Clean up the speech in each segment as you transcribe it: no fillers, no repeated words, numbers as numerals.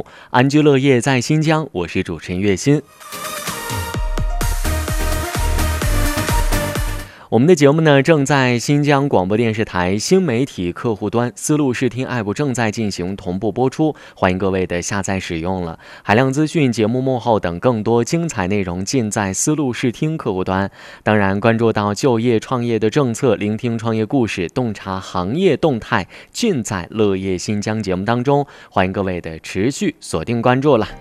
安居乐业在新疆，我是主持人岳鑫。我们的节目呢，正在新疆广播电视台新媒体客户端丝路视听 App 正在进行同步播出，欢迎各位的下载使用了。海量资讯、节目幕后等更多精彩内容尽在丝路视听客户端。当然，关注到就业创业的政策，聆听创业故事，洞察行业动态，尽在乐业新疆节目当中。欢迎各位的持续锁定关注了。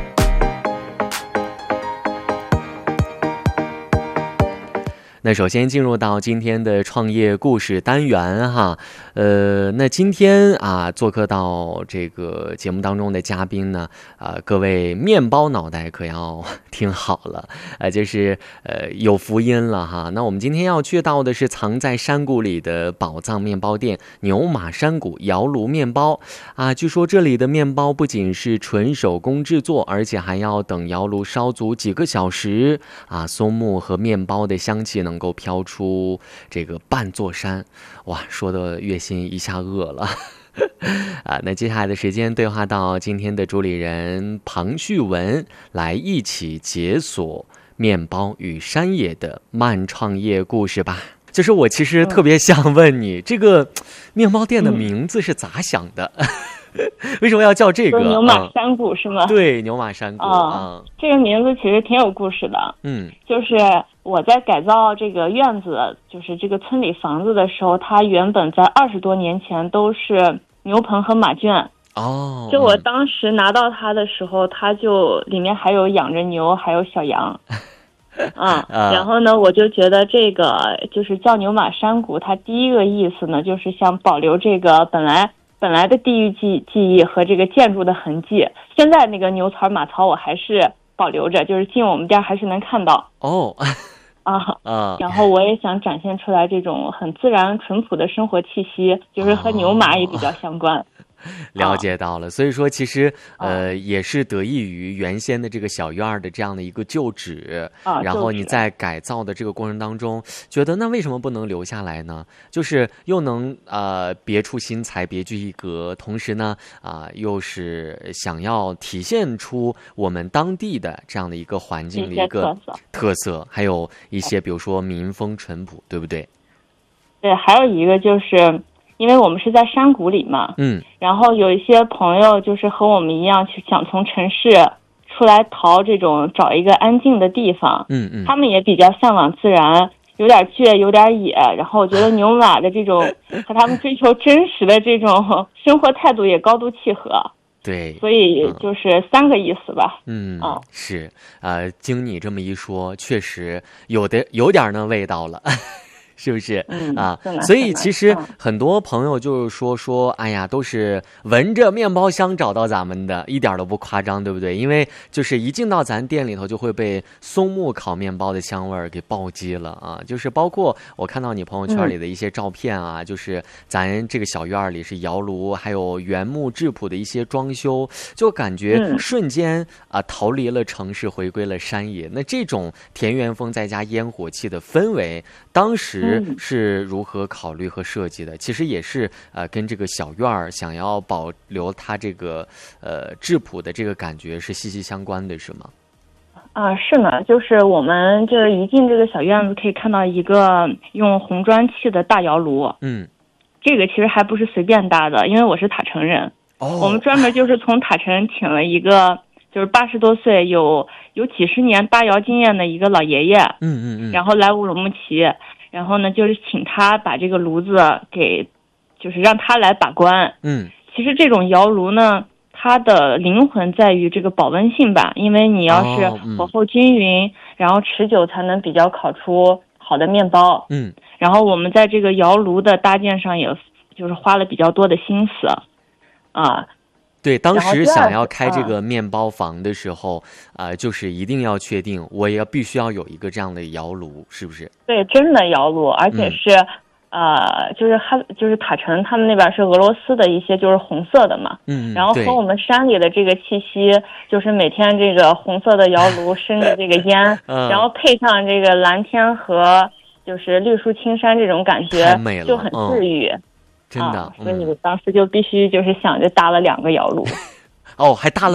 那首先进入到今天的创业故事单元哈，那今天做客到这个节目当中的嘉宾呢，各位面包脑袋可要听好了，就是有福音了哈。那我们今天要去到的是藏在山谷里的宝藏面包店牛马山谷窑炉面包据说这里的面包不仅是纯手工制作，而且还要等窑炉烧足几个小时松木和面包的香气能够飘出这个半座山。哇，说的岳鑫一下饿了那接下来的时间对话到今天的主理人庞旭文，来一起解锁面包与山野的慢创业故事吧。就是我其实特别想问你，这个面包店的名字是咋想的？为什么要叫这个牛马山谷是吗？ 对，牛马山谷这个名字其实挺有故事的。就是我在改造这个院子，就是这个村里房子的时候，它原本在20多年前都是牛棚和马圈。就我当时拿到它的时候，它就里面还有养着牛，还有小羊。然后呢，我就觉得这个就是叫牛马山谷，它第一个意思呢，就是想保留这个本来的地域记忆和这个建筑的痕迹。现在那个牛槽马槽我还是保留着，就是进我们店还是能看到。然后我也想展现出来这种很自然淳朴的生活气息，就是和牛马也比较相关。 了解到了，所以说其实也是得益于原先的这个小院的这样的一个旧址然后你在改造的这个过程当中，觉得那为什么不能留下来呢？就是又能别出心裁，别具一格，同时呢又是想要体现出我们当地的这样的一个环境的一个特色，还有一些比如说民风淳朴，对不对？ 对，还有一个就是因为我们是在山谷里嘛，然后有一些朋友就是和我们一样，想从城市出来找一个安静的地方，他们也比较向往自然，有点倔，有点野，然后我觉得牛马的这种和他们追求真实的这种生活态度也高度契合。 对， 所以就是3个意思吧。 是经你这么一说，确实有点那味道了。是不是所以其实很多朋友就是说哎呀，都是闻着面包香找到咱们的，一点都不夸张，对不对？因为就是一进到咱店里头，就会被松木烤面包的香味儿给暴击了就是包括我看到你朋友圈里的一些照片就是咱这个小院里是窑炉，还有原木质朴的一些装修，就感觉瞬间逃离了城市，回归了山野。那这种田园风再加烟火气的氛围，当时是如何考虑和设计的？其实也是跟这个小院想要保留它这个质朴的这个感觉是息息相关的，是吗？ 是呢，就是我们这一进这个小院子，可以看到一个用红砖砌的大窑炉。这个其实还不是随便搭的，因为我是塔城人。我们专门就是从塔城请了一个就是80多岁有几十年搭窑经验的一个老爷爷，然后来乌鲁木齐。然后呢，就是请他把这个炉子就是让他来把关。其实这种窑炉呢，它的灵魂在于这个保温性吧，因为你要是火候均匀，然后持久，才能比较烤出好的面包。然后我们在这个窑炉的搭建上，也就是花了比较多的心思对，当时想要开这个面包房的时候就是一定要确定我也必须要有一个这样的窑炉，是不是？对， 真的窑炉，而且是就是塔城他们那边是俄罗斯的一些就是红色的嘛，然后和我们山里的这个气息，就是每天这个红色的窑炉升着这个烟然后配上这个蓝天和就是绿树青山，这种感觉太美了， 就很治愈。 真的， 所以当时就必须就是想着搭了2个窑炉。 还搭了